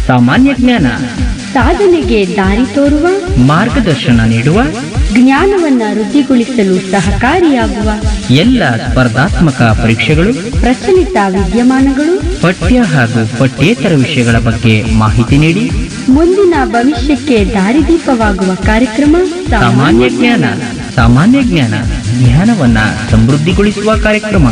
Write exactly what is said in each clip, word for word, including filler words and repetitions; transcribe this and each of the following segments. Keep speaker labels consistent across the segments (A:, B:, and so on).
A: ಸಾಮಾನ್ಯ ಜ್ಞಾನ,
B: ಸಾಧನೆಗೆ ದಾರಿ ತೋರುವ,
A: ಮಾರ್ಗದರ್ಶನ ನೀಡುವ,
B: ಜ್ಞಾನವನ್ನ ವೃದ್ಧಿಗೊಳಿಸಲು ಸಹಕಾರಿಯಾಗುವ
A: ಎಲ್ಲ ಸ್ಪರ್ಧಾತ್ಮಕ ಪರೀಕ್ಷೆಗಳು,
B: ಪ್ರಚಲಿತ ವಿದ್ಯಮಾನಗಳು,
A: ಪಠ್ಯ ಹಾಗೂ ಪಠ್ಯೇತರ ವಿಷಯಗಳ ಬಗ್ಗೆ ಮಾಹಿತಿ ನೀಡಿ
B: ಮುಂದಿನ ಭವಿಷ್ಯಕ್ಕೆ ದಾರಿದೀಪವಾಗುವ ಕಾರ್ಯಕ್ರಮ
A: ಸಾಮಾನ್ಯ ಜ್ಞಾನ. ಸಾಮಾನ್ಯ ಜ್ಞಾನ ಜ್ಞಾನವನ್ನ ಸಮೃದ್ಧಿಗೊಳಿಸುವ ಕಾರ್ಯಕ್ರಮ.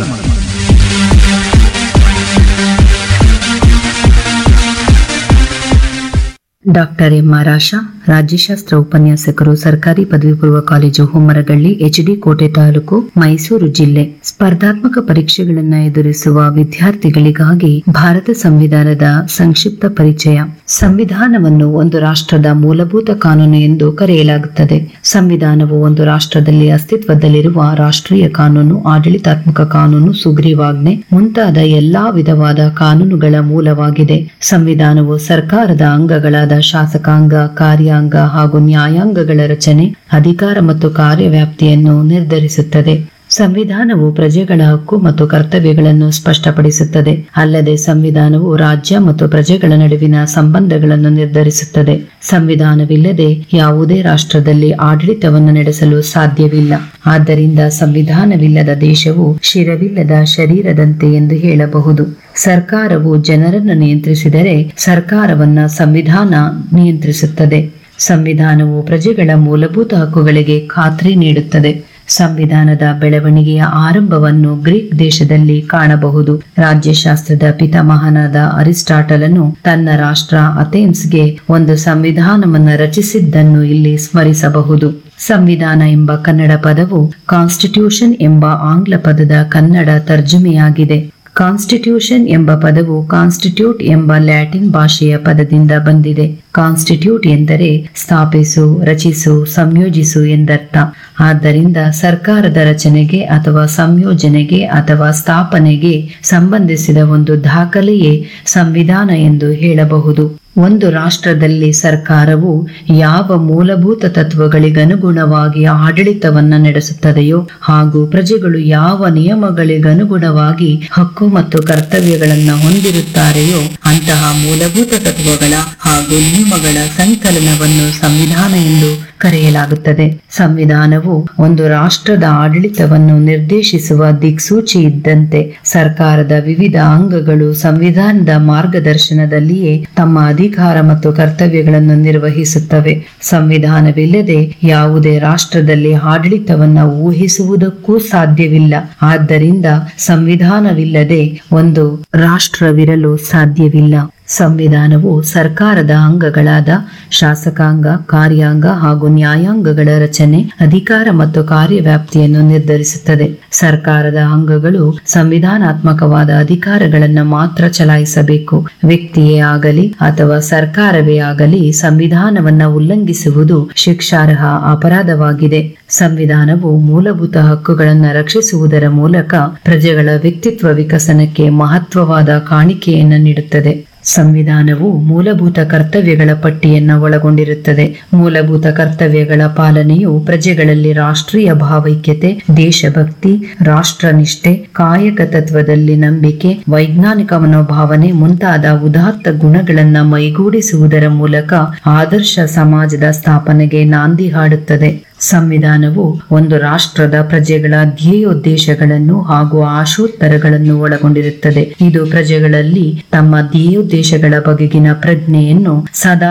C: ಡಾಕ್ಟರ್ ಎಂ ಆರ್ ಆಶಾ, ರಾಜ್ಯಶಾಸ್ತ್ರ ಉಪನ್ಯಾಸಕರು, ಸರ್ಕಾರಿ ಪದವಿ ಪೂರ್ವ ಕಾಲೇಜು, ಹೊಮ್ಮರಗಳ್ಳಿ, ಎಚ್ ಡಿ ಕೋಟೆ ತಾಲೂಕು, ಮೈಸೂರು ಜಿಲ್ಲೆ. ಸ್ಪರ್ಧಾತ್ಮಕ ಪರೀಕ್ಷೆಗಳನ್ನು ಎದುರಿಸುವ ವಿದ್ಯಾರ್ಥಿಗಳಿಗಾಗಿ ಭಾರತ ಸಂವಿಧಾನದ ಸಂಕ್ಷಿಪ್ತ ಪರಿಚಯ. ಸಂವಿಧಾನವನ್ನು ಒಂದು ರಾಷ್ಟ್ರದ ಮೂಲಭೂತ ಕಾನೂನು ಎಂದು ಕರೆಯಲಾಗುತ್ತದೆ. ಸಂವಿಧಾನವು ಒಂದು ರಾಷ್ಟ್ರದಲ್ಲಿ ಅಸ್ತಿತ್ವದಲ್ಲಿರುವ ರಾಷ್ಟ್ರೀಯ ಕಾನೂನು, ಆಡಳಿತಾತ್ಮಕ ಕಾನೂನು, ಸುಗ್ರೀವಾಜ್ಞೆ ಮುಂತಾದ ಎಲ್ಲಾ ವಿಧವಾದ ಕಾನೂನುಗಳ ಮೂಲವಾಗಿದೆ. ಸಂವಿಧಾನವು ಸರ್ಕಾರದ ಅಂಗಗಳಾದ ಶಾಸಕಾಂಗ, ಕಾರ್ಯಾಂಗ ಹಾಗೂ ನ್ಯಾಯಾಂಗಗಳ ರಚನೆ, ಅಧಿಕಾರ ಮತ್ತು ಕಾರ್ಯವ್ಯಾಪ್ತಿಯನ್ನು ನಿರ್ಧರಿಸುತ್ತದೆ. ಸಂವಿಧಾನವು ಪ್ರಜೆಗಳ ಹಕ್ಕು ಮತ್ತು ಕರ್ತವ್ಯಗಳನ್ನು ಸ್ಪಷ್ಟಪಡಿಸುತ್ತದೆ. ಅಲ್ಲದೆ ಸಂವಿಧಾನವು ರಾಜ್ಯ ಮತ್ತು ಪ್ರಜೆಗಳ ನಡುವಿನ ಸಂಬಂಧಗಳನ್ನು ನಿರ್ಧರಿಸುತ್ತದೆ. ಸಂವಿಧಾನವಿಲ್ಲದೆ ಯಾವುದೇ ರಾಷ್ಟ್ರದಲ್ಲಿ ಆಡಳಿತವನ್ನು ನಡೆಸಲು ಸಾಧ್ಯವಿಲ್ಲ. ಆದ್ದರಿಂದ ಸಂವಿಧಾನವಿಲ್ಲದ ದೇಶವು ಶಿರವಿಲ್ಲದ ಶರೀರದಂತೆ ಎಂದು ಹೇಳಬಹುದು. ಸರ್ಕಾರವು ಜನರನ್ನು ನಿಯಂತ್ರಿಸಿದರೆ ಸರ್ಕಾರವನ್ನ ಸಂವಿಧಾನ ನಿಯಂತ್ರಿಸುತ್ತದೆ. ಸಂವಿಧಾನವು ಪ್ರಜೆಗಳ ಮೂಲಭೂತ ಹಕ್ಕುಗಳಿಗೆ ಖಾತ್ರಿ ನೀಡುತ್ತದೆ. ಸಂವಿಧಾನದ ಬೆಳವಣಿಗೆಯ ಆರಂಭವನ್ನು ಗ್ರೀಕ್ ದೇಶದಲ್ಲಿ ಕಾಣಬಹುದು. ರಾಜ್ಯಶಾಸ್ತ್ರದ ಪಿತಾಮಹನಾದ ಅರಿಸ್ಟಾಟಲನು ತನ್ನ ರಾಷ್ಟ್ರ ಅಥೆನ್ಸ್ಗೆ ಒಂದು ಸಂವಿಧಾನವನ್ನು ರಚಿಸಿದ್ದನ್ನು ಇಲ್ಲಿ ಸ್ಮರಿಸಬಹುದು. ಸಂವಿಧಾನ ಎಂಬ ಕನ್ನಡ ಪದವು ಕಾನ್ಸ್ಟಿಟ್ಯೂಷನ್ ಎಂಬ ಆಂಗ್ಲ ಪದದ ಕನ್ನಡ ತರ್ಜುಮೆಯಾಗಿದೆ. ಕಾನ್ಸ್ಟಿಟ್ಯೂಷನ್ ಎಂಬ ಪದವು ಕಾನ್ಸ್ಟಿಟ್ಯೂಟ್ ಎಂಬ ಲ್ಯಾಟಿನ್ ಭಾಷೆಯ ಪದದಿಂದ ಬಂದಿದೆ. ಕಾನ್ಸ್ಟಿಟ್ಯೂಟ್ ಎಂದರೆ ಸ್ಥಾಪಿಸು, ರಚಿಸು, ಸಂಯೋಜಿಸು ಎಂದರ್ಥ. ಆದ್ದರಿಂದ ಸರ್ಕಾರದ ರಚನೆಗೆ ಅಥವಾ ಸಂಯೋಜನೆಗೆ ಅಥವಾ ಸ್ಥಾಪನೆಗೆ ಸಂಬಂಧಿಸಿದ ಒಂದು ದಾಖಲೆಯೇ ಸಂವಿಧಾನ ಎಂದು ಹೇಳಬಹುದು. ಒಂದು ರಾಷ್ಟ್ರದಲ್ಲಿ ಸರ್ಕಾರವು ಯಾವ ಮೂಲಭೂತ ತತ್ವಗಳಿಗನುಗುಣವಾಗಿ ಆಡಳಿತವನ್ನ ನಡೆಸುತ್ತದೆಯೋ ಹಾಗೂ ಪ್ರಜೆಗಳು ಯಾವ ನಿಯಮಗಳಿಗನುಗುಣವಾಗಿ ಹಕ್ಕು ಮತ್ತು ಕರ್ತವ್ಯಗಳನ್ನ ಹೊಂದಿರುತ್ತಾರೆಯೋ ಅಂತಹ ಮೂಲಭೂತ ತತ್ವಗಳ ಹಾಗೂ ನಿಯಮಗಳ ಸಂಕಲನವನ್ನು ಸಂವಿಧಾನ ಎಂದು ಕರೆಯಲಾಗುತ್ತದೆ. ಸಂವಿಧಾನವು ಒಂದು ರಾಷ್ಟ್ರದ ಆಡಳಿತವನ್ನು ನಿರ್ದೇಶಿಸುವ ದಿಕ್ಸೂಚಿ ಇದ್ದಂತೆ ಸರ್ಕಾರದ ವಿವಿಧ ಅಂಗಗಳು ಸಂವಿಧಾನದ ಮಾರ್ಗದರ್ಶನದಲ್ಲಿಯೇ ತಮ್ಮ ಅಧಿಕಾರ ಮತ್ತು ಕರ್ತವ್ಯಗಳನ್ನು ನಿರ್ವಹಿಸುತ್ತವೆ. ಸಂವಿಧಾನವಿಲ್ಲದೆ ಯಾವುದೇ ರಾಷ್ಟ್ರದಲ್ಲಿ ಆಡಳಿತವನ್ನ ಊಹಿಸುವುದಕ್ಕೂ ಸಾಧ್ಯವಿಲ್ಲ. ಆದ್ದರಿಂದ ಸಂವಿಧಾನವಿಲ್ಲದೆ ಒಂದು ರಾಷ್ಟ್ರವಿರಲು ಸಾಧ್ಯವಿಲ್ಲ. ಸಂವಿಧಾನವು ಸರ್ಕಾರದ ಅಂಗಗಳಾದ ಶಾಸಕಾಂಗ, ಕಾರ್ಯಾಂಗ ಹಾಗೂ ನ್ಯಾಯಾಂಗಗಳ ರಚನೆ, ಅಧಿಕಾರ ಮತ್ತು ಕಾರ್ಯವ್ಯಾಪ್ತಿಯನ್ನು ನಿರ್ಧರಿಸುತ್ತದೆ. ಸರ್ಕಾರದ ಅಂಗಗಳು ಸಂವಿಧಾನಾತ್ಮಕವಾದ ಅಧಿಕಾರಗಳನ್ನು ಮಾತ್ರ ಚಲಾಯಿಸಬೇಕು. ವ್ಯಕ್ತಿಯೇ ಆಗಲಿ ಅಥವಾ ಸರ್ಕಾರವೇ ಆಗಲಿ ಸಂವಿಧಾನವನ್ನ ಉಲ್ಲಂಘಿಸುವುದು ಶಿಕ್ಷಾರ್ಹ ಅಪರಾಧವಾಗಿದೆ. ಸಂವಿಧಾನವು ಮೂಲಭೂತ ಹಕ್ಕುಗಳನ್ನು ರಕ್ಷಿಸುವುದರ ಮೂಲಕ ಪ್ರಜೆಗಳ ವ್ಯಕ್ತಿತ್ವ ವಿಕಸನಕ್ಕೆ ಮಹತ್ವವಾದ ಕಾಣಿಕೆಯನ್ನು ನೀಡುತ್ತದೆ. ಸಂವಿಧಾನವು ಮೂಲಭೂತ ಕರ್ತವ್ಯಗಳ ಪಟ್ಟಿಯನ್ನ ಒಳಗೊಂಡಿರುತ್ತದೆ. ಮೂಲಭೂತ ಕರ್ತವ್ಯಗಳ ಪಾಲನೆಯು ಪ್ರಜೆಗಳಲ್ಲಿ ರಾಷ್ಟ್ರೀಯ ಭಾವೈಕ್ಯತೆ, ದೇಶಭಕ್ತಿ, ರಾಷ್ಟ್ರನಿಷ್ಠೆ, ಕಾಯಕ ತತ್ವದಲ್ಲಿ ನಂಬಿಕೆ, ವೈಜ್ಞಾನಿಕ ಮನೋಭಾವನೆ ಮುಂತಾದ ಉದಾತ್ತ ಗುಣಗಳನ್ನ ಮೈಗೂಡಿಸುವುದರ ಮೂಲಕ ಆದರ್ಶ ಸಮಾಜದ ಸ್ಥಾಪನೆಗೆ ನಾಂದಿ ಹಾಡುತ್ತದೆ. ಸಂವಿಧಾನವು ಒಂದು ರಾಷ್ಟ್ರದ ಪ್ರಜೆಗಳ ಧ್ಯೇಯೋದ್ದೇಶಗಳನ್ನು ಹಾಗೂ ಆಶೋತ್ತರಗಳನ್ನು ಒಳಗೊಂಡಿರುತ್ತದೆ. ಇದು ಪ್ರಜೆಗಳಲ್ಲಿ ತಮ್ಮ ಧ್ಯೇಯೋದ್ದೇಶಗಳ ಬಗೆಗಿನ ಪ್ರಜ್ಞೆಯನ್ನು ಸದಾ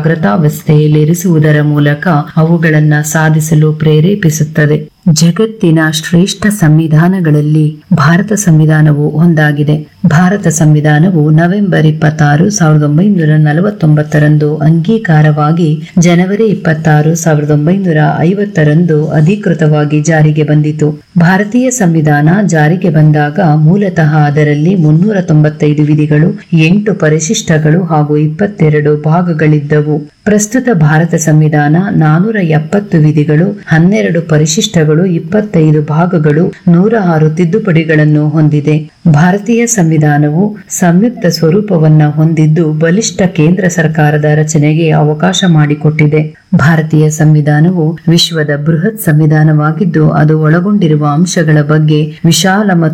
C: ಜಾಗೃತಾವಸ್ಥೆಯಲ್ಲಿರಿಸುವುದರ ಮೂಲಕ ಅವುಗಳನ್ನ ಸಾಧಿಸಲು ಪ್ರೇರೇಪಿಸುತ್ತದೆ. ಜಗತ್ತಿನ ಶ್ರೇಷ್ಠ ಸಂವಿಧಾನಗಳಲ್ಲಿ ಭಾರತ ಸಂವಿಧಾನವು ಒಂದಾಗಿದೆ. ಭಾರತ ಸಂವಿಧಾನವು ನವೆಂಬರ್ ಇಪ್ಪತ್ತಾರು ಸಾವಿರದ ಒಂಬೈನೂರ ನಲವತ್ತೊಂಬತ್ತರಂದು ಅಂಗೀಕಾರವಾಗಿ ಜನವರಿ ಇಪ್ಪತ್ತಾರು ಸಾವಿರದ ಒಂಬೈನೂರ ಐವತ್ತರಂದು ಅಧಿಕೃತವಾಗಿ ಜಾರಿಗೆ ಬಂದಿತು. ಭಾರತೀಯ ಸಂವಿಧಾನ ಜಾರಿಗೆ ಬಂದಾಗ ಮೂಲತಃ ಅದರಲ್ಲಿ ಮುನ್ನೂರ ತೊಂಬತ್ತೈದು ವಿಧಿಗಳು, ಎಂಟು ಪರಿಶಿಷ್ಟಗಳು ಹಾಗೂ ಇಪ್ಪತ್ತೆರಡು ಭಾಗಗಳಿದ್ದವು. ಪ್ರಸ್ತುತ ಭಾರತ ಸಂವಿಧಾನ ನಾನೂರ ಎಪ್ಪತ್ತು ವಿಧಿಗಳು, ಹನ್ನೆರಡು ಪರಿಶಿಷ್ಟಗಳು, ಇಪ್ಪತ್ತೈದು ಭಾಗಗಳು, ನೂರ ಆರು ತಿದ್ದುಪಡಿಗಳನ್ನು ಹೊಂದಿದೆ. ಭಾರತೀಯ ಸಂವಿಧಾನವು ಸಂಯುಕ್ತ ಸ್ವರೂಪವನ್ನ ಹೊಂದಿದ್ದು ಬಲಿಷ್ಠ ಕೇಂದ್ರ ಸರ್ಕಾರದ ರಚನೆಗೆ ಅವಕಾಶ ಮಾಡಿಕೊಟ್ಟಿದೆ. ಭಾರತೀಯ ಸಂವಿಧಾನವು ವಿಶ್ವದ ಬೃಹತ್ ಸಂವಿಧಾನವಾಗಿದ್ದು ಅದು ಒಳಗೊಂಡಿರುವ ಅಂಶಗಳ ಬಗ್ಗೆ ವಿಶಾಲ